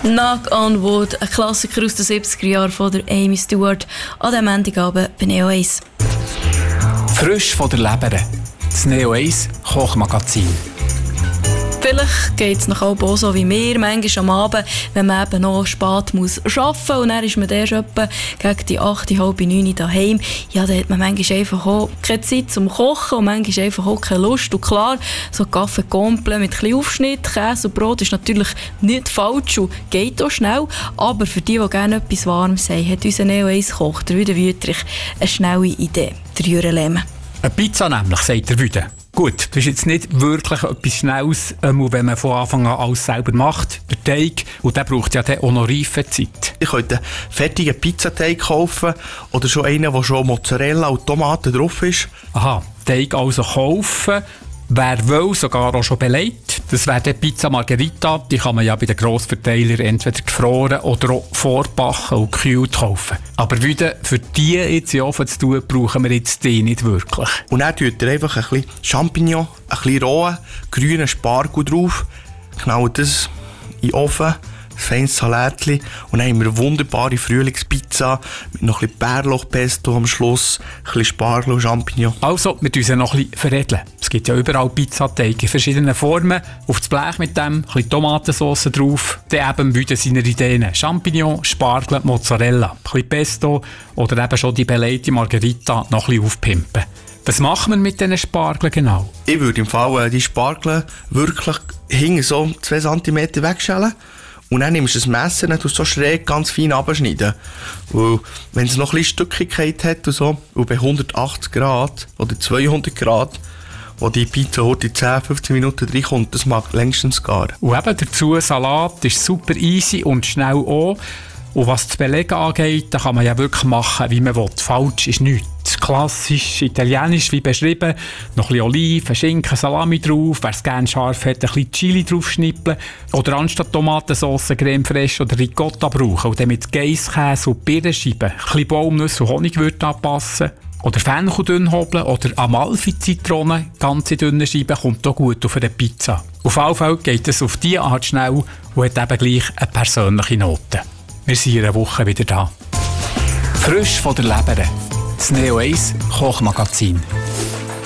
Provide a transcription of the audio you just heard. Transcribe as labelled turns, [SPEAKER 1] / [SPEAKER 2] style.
[SPEAKER 1] Knock on Wood, ein Klassiker aus den 70er Jahren von der Amy Stewart, an diesem Montagabend bei Neo 1.
[SPEAKER 2] Frisch von der Leber, das Neo 1 Kochmagazin.
[SPEAKER 1] Vielleicht geht es noch auch so wie mir, manchmal am Abend, wenn man eben noch spät muss arbeiten muss und dann ist man erst etwa gegen die 8, halb 9 daheim. Ja, da hat man manchmal einfach auch keine Zeit zum Kochen und manchmal einfach auch keine Lust. Und klar, so Kaffee Komple mit ein bisschen Aufschnitt, Käse und Brot ist natürlich nicht falsch und geht auch schnell. Aber für die gerne etwas Warmes haben, hat unser Neo 1 Koch, der Wüde Wüterich, eine schnelle Idee. Der Jürgen Lehmann.
[SPEAKER 2] Eine Pizza nämlich, sagt der Wüde. Gut, das ist jetzt nicht wirklich etwas Schnelles, wenn man von Anfang an alles selber macht, der Teig, und der braucht ja dann auch noch Reifezeit.
[SPEAKER 3] Ich könnte einen fertigen Pizzateig kaufen oder schon einen, wo schon Mozzarella und Tomaten drauf ist.
[SPEAKER 2] Aha, Teig also kaufen. Wer will, sogar auch schon belegt. Das wäre die Pizza Margherita. Die kann man ja bei den Grossverteilern entweder gefroren oder auch vorbacken und gekühlt kaufen. Aber wieder für die jetzt in den Ofen zu tun, brauchen wir jetzt die nicht wirklich.
[SPEAKER 3] Und dann tut ihr einfach ein bisschen Champignon, ein bisschen rohen, grünen Spargel drauf. Genau das in den Ofen, ein feines Salätchen. Und dann haben wir eine wunderbare Frühlingspizza mit noch ein bisschen Bärlauchpesto am Schluss, ein bisschen Spargel und Champignon.
[SPEAKER 2] Also, wir müssen noch ein bisschen verredeln. Es gibt ja überall Pizzateige in verschiedenen Formen. Auf das Blech mit dem, ein bisschen Tomatensauce drauf. Dann eben wieder seine Ideen. Champignon, Spargel, Mozzarella, ein bisschen Pesto oder eben schon die belegte Margherita noch ein bisschen aufpimpen. Was machen wir mit diesen Spargeln genau?
[SPEAKER 3] Ich würde im Fall die Spargel wirklich hinten so 2 cm wegschälen. Und dann nimmst du das Messer und tust so schräg ganz fein abschneiden. Weil, wenn es noch ein bisschen Stückigkeit hat und so, und bei 180 Grad oder 200 Grad, wo die Pizza heute in 10-15 Minuten reinkommt, das mag längstens gar.
[SPEAKER 2] Und eben dazu Salat ist super easy und schnell auch. Und was das Belegen angeht, da kann man ja wirklich machen, wie man will. Falsch ist nichts. Klassisch, italienisch wie beschrieben. Noch ein bisschen Oliven, Schinken, Salami drauf. Wer es gerne scharf hat, ein bisschen Chili drauf schnippeln. Oder anstatt Tomatensauce, Creme fraiche oder Ricotta brauchen. Und dann mit Geisskäse und Birnenscheiben, ein bisschen Baumnüsse und Honig würde anpassen. Oder Fenchel dünn hobeln oder Amalfi-Zitrone, ganze dünne Scheiben, kommt auch gut auf eine Pizza. Auf jeden Fall geht es auf diese Art schnell und hat eben gleich eine persönliche Note. Wir sind in einer Woche wieder da. Frisch von der Leber. Das Neo 1 Kochmagazin.